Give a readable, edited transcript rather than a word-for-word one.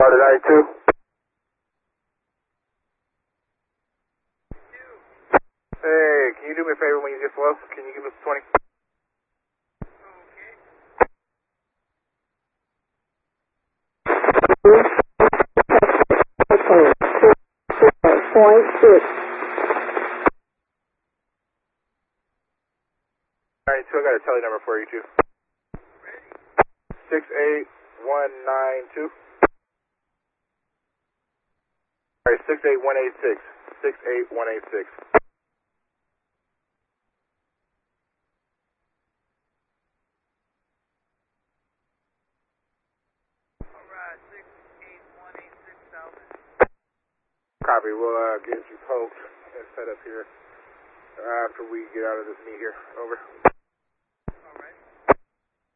Started 92. Hey, can you do me a favor when you get slow? Can you give us 20? Point 6. 92, I got a tele number for you too. 68192. Alright, 68186. 68186. Alright, 68186,000. Copy, we'll get you poked and set up here after we get out of this meet here. Over.